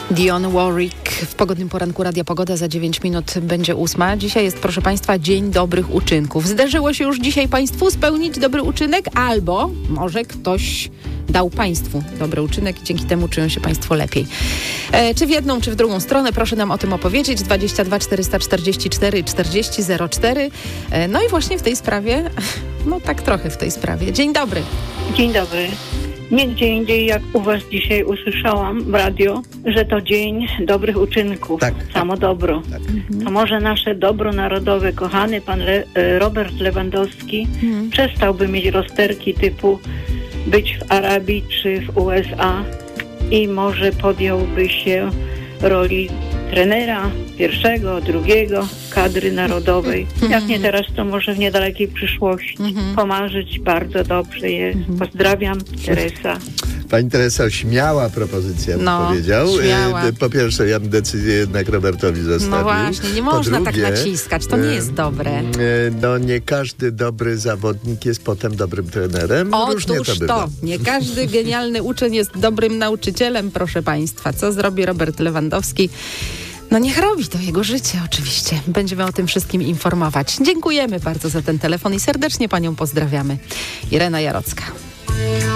Dionne Warwick w pogodnym poranku Radia Pogoda. Za 9 minut będzie 8. Dzisiaj jest, proszę Państwa, Dzień Dobrych Uczynków. Zdarzyło się już dzisiaj Państwu spełnić dobry uczynek, albo może ktoś dał Państwu dobry uczynek i dzięki temu czują się Państwo lepiej. Czy w jedną, czy w drugą stronę, proszę nam o tym opowiedzieć. 22 444 40 04. No i właśnie w tej sprawie, no tak trochę w tej sprawie. Dzień dobry. Dzień dobry. Nigdzie indziej jak u Was dzisiaj usłyszałam w radio, że to Dzień Dobrych Uczynków. Tak. Samo dobro. Tak. To może nasze dobro narodowe, kochany pan Robert Lewandowski przestałby mieć rozterki typu być w Arabii czy w USA i może podjąłby się roli trenera pierwszego, drugiego kadry narodowej. Jak nie teraz, to może w niedalekiej przyszłości pomarzyć. Bardzo dobrze jest. Pozdrawiam, Teresa. Pani Teresa, śmiała propozycja, bym powiedział. Śmiała. Po pierwsze, ja bym decyzję jednak Robertowi zostawił. No właśnie, nie można tak naciskać, to nie jest dobre. No nie każdy dobry zawodnik jest potem dobrym trenerem. Różnie Otóż bywa. Nie każdy genialny uczeń jest dobrym nauczycielem, proszę Państwa. Co zrobi Robert Lewandowski? No niech robi, to jego życie oczywiście. Będziemy o tym wszystkim informować. Dziękujemy bardzo za ten telefon i serdecznie Panią pozdrawiamy. Irena Jarocka.